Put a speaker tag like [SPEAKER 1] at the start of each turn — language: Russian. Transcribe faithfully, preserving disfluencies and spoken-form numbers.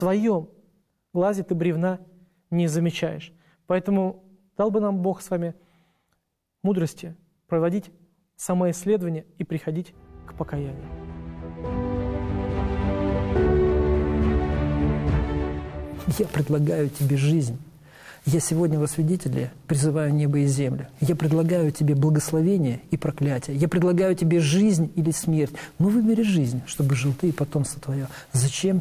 [SPEAKER 1] В своем глазе ты бревна не замечаешь. Поэтому дал бы нам Бог с вами мудрости проводить самоисследование и приходить к покаянию.
[SPEAKER 2] Я предлагаю тебе жизнь. Я сегодня во свидетели призываю небо и землю. Я предлагаю тебе благословение и проклятие. Я предлагаю тебе жизнь или смерть. Но выбери жизнь, чтобы жил ты и потомство твое. Зачем